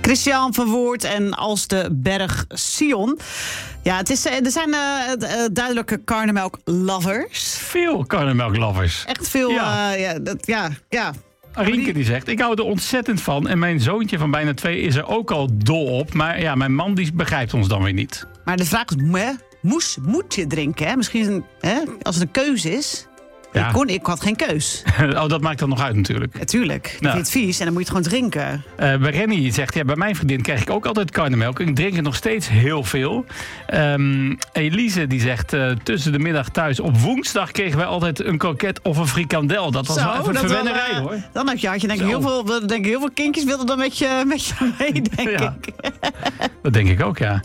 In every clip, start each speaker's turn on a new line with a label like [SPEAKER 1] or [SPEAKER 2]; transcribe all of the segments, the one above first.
[SPEAKER 1] Christian van Woert en Als de Berg Sion. Ja, er zijn duidelijke karnemelk-lovers.
[SPEAKER 2] Veel karnemelk-lovers.
[SPEAKER 1] Echt veel, ja.
[SPEAKER 2] Arienke die zegt, ik hou er ontzettend van. En mijn zoontje van bijna 2 is er ook al dol op. Maar ja, mijn man die begrijpt ons dan weer niet.
[SPEAKER 1] Maar de vraag is, moet je drinken? Hè? Misschien als het een keuze is.
[SPEAKER 2] Ja.
[SPEAKER 1] Ik had geen keus.
[SPEAKER 2] Oh, dat maakt dan nog uit natuurlijk.
[SPEAKER 1] Natuurlijk. Dan vind je het vies en dan moet je het gewoon drinken.
[SPEAKER 2] Bij Rennie zegt, bij mijn vriendin krijg ik ook altijd karnemelk. Ik drink het nog steeds heel veel. Elise die zegt, tussen de middag thuis. Op woensdag kregen wij altijd een kroket of een frikandel. Dat was wel even een verwennerij, hoor.
[SPEAKER 1] Dan had je heel veel kindjes wilden dan met je mee, denk ik.
[SPEAKER 2] Dat denk ik ook, ja.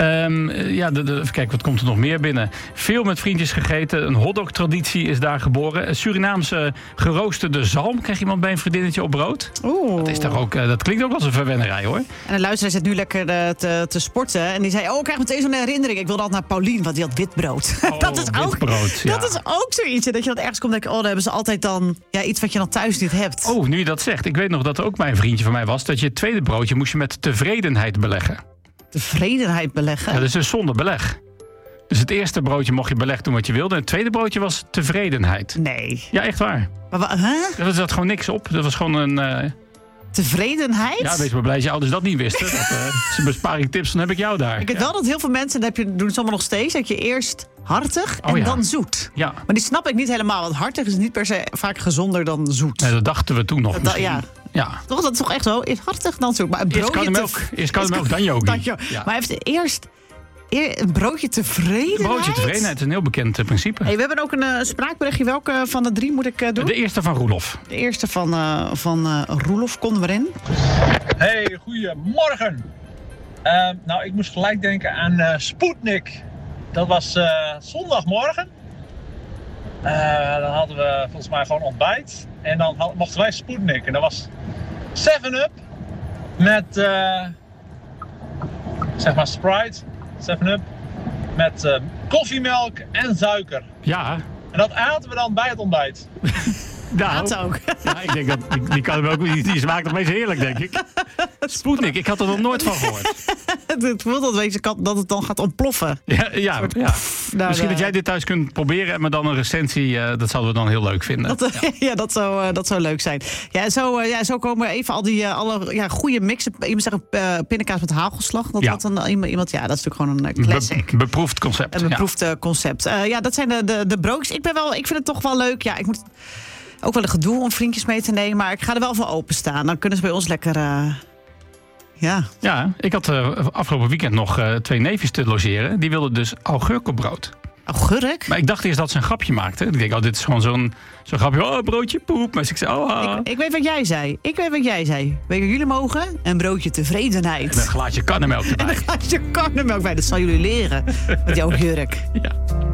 [SPEAKER 2] Kijk, wat komt er nog meer binnen? Veel met vriendjes gegeten. Een hotdog-traditie is daar geboren. Surinaamse geroosterde zalm. Krijg iemand bij een vriendinnetje op brood?
[SPEAKER 1] Oeh.
[SPEAKER 2] Dat is toch ook, dat klinkt ook als een verwennerij, hoor.
[SPEAKER 1] En de luisteraar zit nu lekker te sporten. En die zei, ik krijg meteen zo'n herinnering. Ik wilde altijd naar Paulien, want die had witbrood. Dat is ook zoiets. Dat je dan ergens komt en denk dan hebben ze altijd dan iets wat je dan thuis niet hebt.
[SPEAKER 2] Oh, nu je dat zegt. Ik weet nog dat er ook bij een vriendje van mij was. Dat je het tweede broodje moest je met tevredenheid beleggen.
[SPEAKER 1] Tevredenheid beleggen?
[SPEAKER 2] Ja, dat is dus zonder beleg. Dus het eerste broodje mocht je beleg doen wat je wilde. En het tweede broodje was tevredenheid.
[SPEAKER 1] Nee.
[SPEAKER 2] Ja, echt waar.
[SPEAKER 1] Maar
[SPEAKER 2] Er zat gewoon niks op. Dat was gewoon een...
[SPEAKER 1] Tevredenheid?
[SPEAKER 2] Ja, wees maar blij dat je ouders dat niet wisten. Dat is een besparing tips, dan heb ik jou daar.
[SPEAKER 1] Ik weet wel dat heel veel mensen, dat doen het allemaal nog steeds, dat je eerst hartig en dan zoet.
[SPEAKER 2] Ja.
[SPEAKER 1] Maar die snap ik niet helemaal, want hartig is niet per se vaak gezonder dan zoet.
[SPEAKER 2] Nee, dat dachten we toen nog misschien.
[SPEAKER 1] Ja. Toch, dat is toch echt zo? Eerst hartig, dan zoet. Maar een broodje
[SPEAKER 2] eerst kan de melk, dan yogi. Ja.
[SPEAKER 1] Maar heeft eerst een broodje tevredenheid?
[SPEAKER 2] Een broodje tevredenheid is een heel bekend principe.
[SPEAKER 1] Hey, we hebben ook een spraakberichtje. Welke van de 3 moet ik doen?
[SPEAKER 2] De eerste van Roelof.
[SPEAKER 1] De eerste van Roelof, konden we erin.
[SPEAKER 3] Hey, goedemorgen. Ik moest gelijk denken aan Sputnik. Dat was zondagmorgen. Dan hadden we volgens mij gewoon ontbijt. En dan mochten wij Sputnik. En dat was 7-Up met Sprite. 7-Up met koffiemelk en suiker.
[SPEAKER 2] Ja.
[SPEAKER 3] En dat aten we dan bij het ontbijt.
[SPEAKER 1] Dat ook.
[SPEAKER 2] Ja, ik denk dat die smaakt nog meest heerlijk, denk ik. Sputnik, ik had er nog nooit van gehoord.
[SPEAKER 1] Het voelt dat het dan gaat ontploffen.
[SPEAKER 2] Ja. Misschien dat jij dit thuis kunt proberen en me dan een recensie, dat zouden we dan heel leuk vinden.
[SPEAKER 1] Dat zou leuk zijn. Zo komen even alle goede mixen. Iemand zegt pindakaas met hagelslag. Dat is natuurlijk gewoon een classic.
[SPEAKER 2] Beproefd concept.
[SPEAKER 1] Een beproefd concept. Dat zijn de broodjes. Ik vind het toch wel leuk. Ja, ik moet ook wel een gedoe om vriendjes mee te nemen. Maar ik ga er wel voor openstaan. Dan kunnen ze bij ons lekker... Ja,
[SPEAKER 2] ik had afgelopen weekend nog 2 neefjes te logeren. Die wilden dus augurk op brood.
[SPEAKER 1] Augurk?
[SPEAKER 2] Maar ik dacht eerst dat ze een grapje maakten. Ik denk, dit is gewoon zo'n grapje. Broodje poep. Maar ik zei,
[SPEAKER 1] Ik weet wat jij zei. Weet je, jullie mogen een broodje tevredenheid.
[SPEAKER 2] En een glaasje karnemelk erbij.
[SPEAKER 1] Dat zal jullie leren met die augurk.
[SPEAKER 2] Ja.